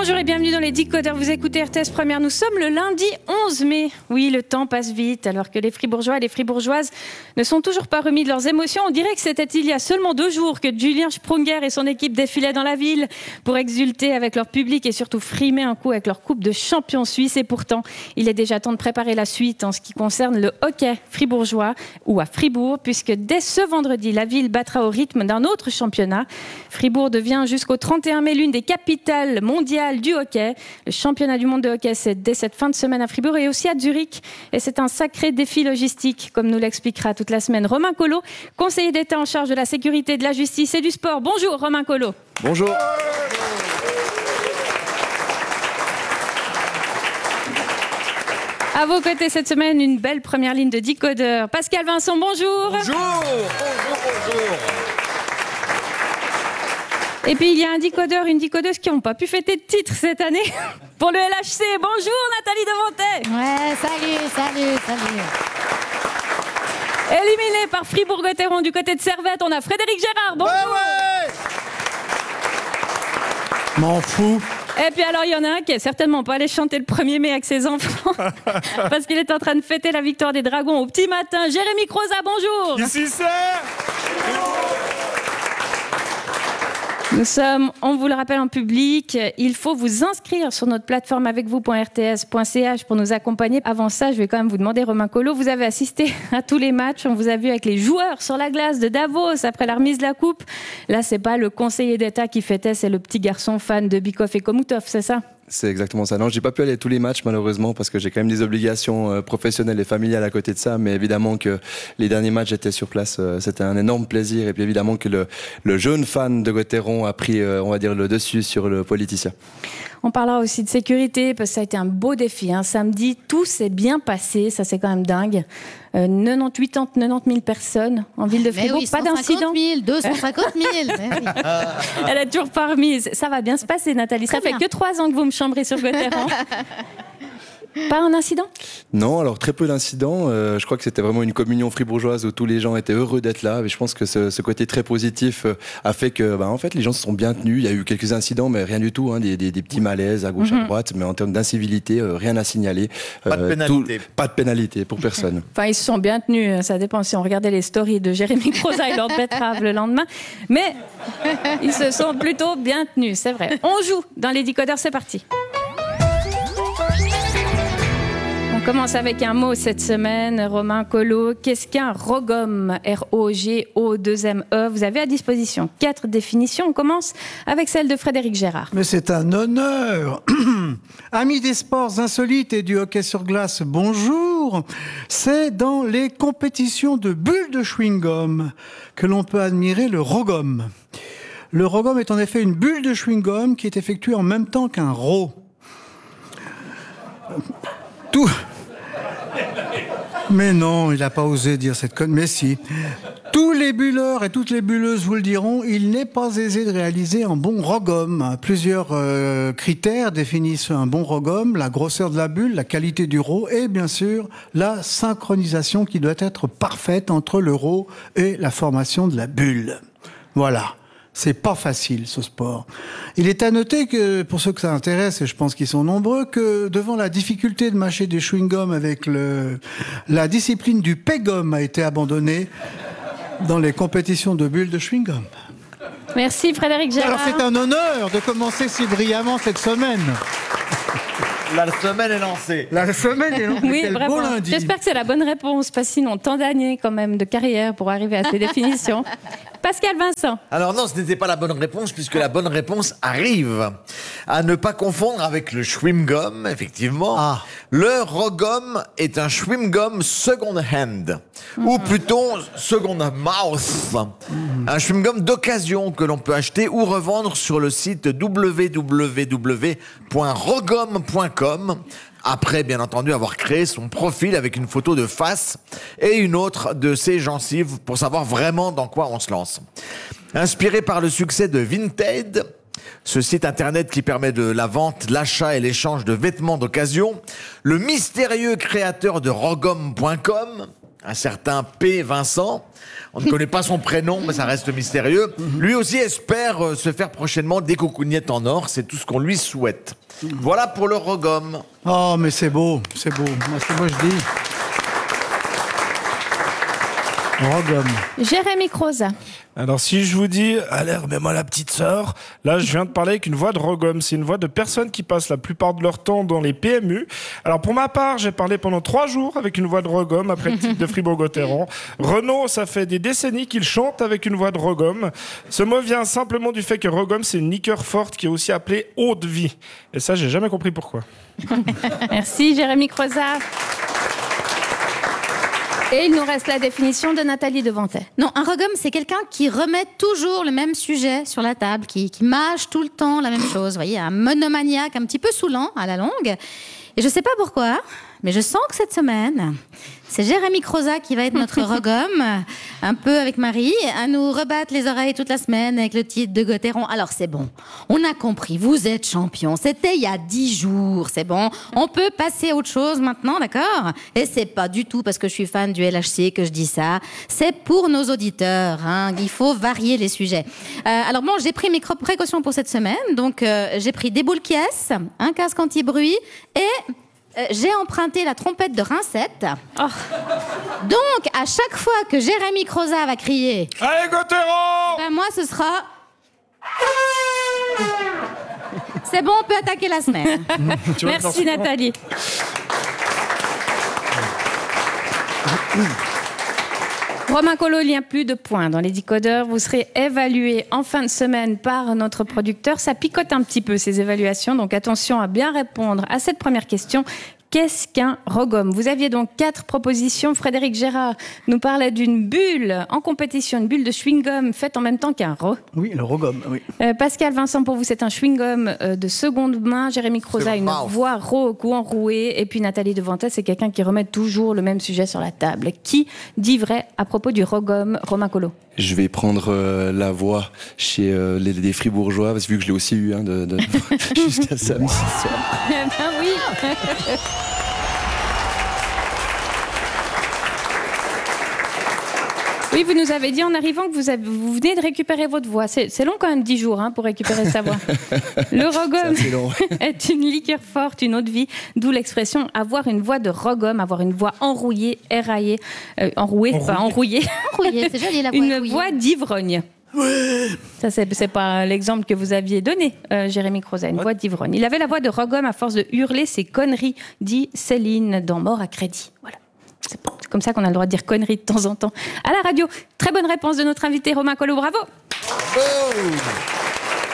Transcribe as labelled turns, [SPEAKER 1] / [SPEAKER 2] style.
[SPEAKER 1] Bonjour et bienvenue dans les Décodeurs. Vous écoutez RTS Première. Nous sommes le lundi 11 mai. Oui, le temps passe vite alors que les Fribourgeois et les Fribourgeoises ne sont toujours pas remis de leurs émotions. On dirait que c'était il y a seulement 2 jours que Julien Sprunger et son équipe défilaient dans la ville pour exulter avec leur public et surtout frimer un coup avec leur coupe de champion suisse. Et pourtant, il est déjà temps de préparer la suite en ce qui concerne le hockey fribourgeois ou à Fribourg, puisque dès ce vendredi, la ville battra au rythme d'un autre championnat. Fribourg devient jusqu'au 31 mai l'une des capitales mondiales du hockey. Le championnat du monde de hockey, c'est dès cette fin de semaine à Fribourg et aussi à Zurich. Et c'est un sacré défi logistique, comme nous l'expliquera toute la semaine Romain Collot, conseiller d'État en charge de la sécurité, de la justice et du sport. Bonjour Romain Collot.
[SPEAKER 2] Bonjour.
[SPEAKER 1] À vos côtés cette semaine, une belle première ligne de Décodeurs. Pascal Vincent, bonjour.
[SPEAKER 2] Bonjour.
[SPEAKER 1] Et puis il y a un décodeur, une décodeuse qui n'ont pas pu fêter de titre cette année pour le LHC. Bonjour Nathalie Devantet.
[SPEAKER 3] Ouais, salut.
[SPEAKER 1] Éliminé par Fribourg-Gotteron du côté de Servette, on a Frédéric Gérard. Bonjour.
[SPEAKER 2] Ouais.
[SPEAKER 4] M'en fous.
[SPEAKER 1] Et puis alors il y en a un qui est certainement pas allé chanter le 1er mai avec ses enfants parce qu'il est en train de fêter la victoire des Dragons au petit matin. Jérémy Croza, bonjour.
[SPEAKER 2] Ici c'est...
[SPEAKER 1] Nous sommes, on vous le rappelle en public, il faut vous inscrire sur notre plateforme avecvous.rts.ch pour nous accompagner. Avant ça, je vais quand même vous demander, Romain Collot, vous avez assisté à tous les matchs, on vous a vu avec les joueurs sur la glace de Davos après la remise de la coupe. Là, c'est pas le conseiller d'État qui fêtait, c'est le petit garçon fan de Bikov et Komutov, c'est ça ?
[SPEAKER 2] C'est exactement ça. Non, j'ai pas pu aller à tous les matchs malheureusement parce que j'ai quand même des obligations professionnelles et familiales à côté de ça. Mais évidemment que les derniers matchs j'étais sur place, c'était un énorme plaisir. Et puis évidemment que le jeune fan de Gotteron a pris, on va dire, le dessus sur le politicien.
[SPEAKER 1] On parlera aussi de sécurité parce que ça a été un beau défi. Samedi, tout s'est bien passé, ça c'est quand même dingue. 90 000 personnes en ville de Fribourg,
[SPEAKER 3] oui,
[SPEAKER 1] pas d'incident.
[SPEAKER 3] 250 000.
[SPEAKER 1] Elle a toujours pas remis. Ça va bien se passer, Nathalie.
[SPEAKER 3] Très
[SPEAKER 1] ça fait
[SPEAKER 3] bien.
[SPEAKER 1] que 3 ans que vous me chambrez sur Gotteron. Pas un incident ?
[SPEAKER 2] Non, alors très peu d'incidents. Je crois que c'était vraiment une communion fribourgeoise où tous les gens étaient heureux d'être là. Et je pense que ce côté très positif a fait que, en fait, les gens se sont bien tenus. Il y a eu quelques incidents, mais rien du tout. Des petits malaises à gauche, à droite. Mais en termes d'incivilité, rien à signaler.
[SPEAKER 5] Pas de pénalité.
[SPEAKER 2] Pas de pénalité pour personne.
[SPEAKER 1] Enfin, ils se sont bien tenus. Ça dépend si on regardait les stories de Jérémy Croza et Lord Betrave le lendemain. Mais ils se sont plutôt bien tenus, c'est vrai. On joue dans les Décodeurs, c'est parti. On commence avec un mot cette semaine, Romain Collot. Qu'est-ce qu'un ROGOM ? R-O-G-O-2-M-E. Vous avez à disposition 4 définitions. On commence avec celle de Frédéric Gérard.
[SPEAKER 4] Mais c'est un honneur. Amis des sports insolites et du hockey sur glace, bonjour. C'est dans les compétitions de bulles de chewing-gum que l'on peut admirer le ROGOM. Le ROGOM est en effet une bulle de chewing-gum qui est effectuée en même temps qu'un RO. Tout... Mais non, il n'a pas osé dire cette conne. Mais si. Tous les bulleurs et toutes les bulleuses vous le diront, il n'est pas aisé de réaliser un bon ROGOM. Plusieurs critères définissent un bon ROGOM: la grosseur de la bulle, la qualité du RO et bien sûr la synchronisation qui doit être parfaite entre le RO et la formation de la bulle. Voilà. C'est pas facile, ce sport. Il est à noter que, pour ceux que ça intéresse, et je pense qu'ils sont nombreux, que devant la difficulté de mâcher des chewing-gums avec la discipline du pegum a été abandonnée dans les compétitions de bulles de chewing-gum.
[SPEAKER 1] Merci Frédéric Gérard.
[SPEAKER 4] Alors c'est un honneur de commencer si brillamment cette semaine.
[SPEAKER 5] La semaine est lancée.
[SPEAKER 4] La semaine est lancée.
[SPEAKER 1] Oui,
[SPEAKER 4] Quel beau
[SPEAKER 1] vraiment.
[SPEAKER 4] lundi.
[SPEAKER 1] J'espère que c'est la bonne réponse, parce que sinon, tant d'années quand même de carrière pour arriver à ces définitions. Pascal Vincent.
[SPEAKER 5] Alors non, ce n'était pas la bonne réponse, puisque la bonne réponse arrive. À ne pas confondre avec le chewing-gum, effectivement.
[SPEAKER 4] Ah.
[SPEAKER 5] Le ROGOM est un chewing-gum second hand, ou plutôt second mouth. Un chewing-gum d'occasion que l'on peut acheter ou revendre sur le site www.rogom.com. Après, bien entendu, avoir créé son profil avec une photo de face et une autre de ses gencives pour savoir vraiment dans quoi on se lance. Inspiré par le succès de Vinted, ce site internet qui permet de la vente, l'achat et l'échange de vêtements d'occasion, le mystérieux créateur de Rogom.com un certain P. Vincent. On ne connaît pas son prénom, mais ça reste mystérieux. Lui aussi espère se faire prochainement des coucougnettes en or. C'est tout ce qu'on lui souhaite. Voilà pour le rogom.
[SPEAKER 4] Oh, mais c'est beau, c'est beau. Moi, je dis. Rogom.
[SPEAKER 1] Jérémy Croza.
[SPEAKER 6] Alors si je vous dis « Allez, remets-moi la petite sœur », là je viens de parler avec une voix de rogom. C'est une voix de personnes qui passent la plupart de leur temps dans les PMU. Alors pour ma part, j'ai parlé pendant 3 jours avec une voix de rogom après le titre de Fribourg-Gotteron. Renaud, ça fait des décennies qu'il chante avec une voix de rogom. Ce mot vient simplement du fait que rogom, c'est une liqueur forte qui est aussi appelée eau de vie. Et ça, j'ai jamais compris pourquoi.
[SPEAKER 1] Merci Jérémy Croza. Et il nous reste la définition de Nathalie Devantet.
[SPEAKER 3] Non, un rogom, c'est quelqu'un qui remet toujours le même sujet sur la table, qui mâche tout le temps la même chose. Vous voyez, un monomaniaque un petit peu saoulant à la longue. Et je sais pas pourquoi, mais je sens que cette semaine, c'est Jérémy Croza qui va être notre rogom, un peu avec Marie, à nous rebattre les oreilles toute la semaine avec le titre de Gotteron. Alors c'est bon, on a compris, vous êtes champion, c'était il y a 10 jours, c'est bon, on peut passer à autre chose maintenant, d'accord ? Et c'est pas du tout parce que je suis fan du LHC que je dis ça, c'est pour nos auditeurs, hein. Il faut varier les sujets. Alors bon, j'ai pris mes précautions pour cette semaine, donc j'ai pris des boules caisses, un casque anti-bruit et... j'ai emprunté la trompette de Rincette.
[SPEAKER 1] Oh.
[SPEAKER 3] Donc, à chaque fois que Jérémy Croza va crier
[SPEAKER 6] « Allez, Gotteron !»
[SPEAKER 3] ben moi, ce sera... C'est bon, on peut attaquer la semaine.
[SPEAKER 1] Merci Nathalie. Romain Colo, il n'y a plus de points dans les décodeurs. Vous serez évalué en fin de semaine par notre producteur. Ça picote un petit peu ces évaluations, donc attention à bien répondre à cette première question. Qu'est-ce qu'un rogom ? Vous aviez donc 4 propositions. Frédéric Gérard nous parlait d'une bulle en compétition, une bulle de chewing-gum faite en même temps qu'un
[SPEAKER 4] Oui, le rogom, oui.
[SPEAKER 1] Pascal Vincent, pour vous, c'est un chewing-gum de seconde main. Jérémy Croza, une voix rauque ou enrouée. Et puis Nathalie Devantet, c'est quelqu'un qui remet toujours le même sujet sur la table. Qui dit vrai à propos du rogom, Romain Colo ?
[SPEAKER 2] Je vais prendre la voix chez les Fribourgeois, parce que vu que je l'ai aussi eu jusqu'à samedi soir.
[SPEAKER 1] Ben oui. Oui, vous nous avez dit en arrivant que vous venez de récupérer votre voix. C'est long quand même 10 jours pour récupérer sa voix. Le rogom est une liqueur forte, une eau de vie, d'où l'expression avoir une voix de rogom, avoir une voix enrouillée, éraillée, enrouée, pas enrouillée.
[SPEAKER 3] Enrouillée, c'est joli la voix
[SPEAKER 1] Une
[SPEAKER 3] enrouillée.
[SPEAKER 1] voix d'ivrogne. Oui. Ça, c'est pas l'exemple que vous aviez donné, Jérémy Croza, une voix d'ivrogne. Il avait la voix de rogom à force de hurler ses conneries, dit Céline dans Mort à crédit. Voilà. C'est comme ça qu'on a le droit de dire conneries de temps en temps. À la radio, très bonne réponse de notre invité Romain Colo, bravo.
[SPEAKER 5] Bravo.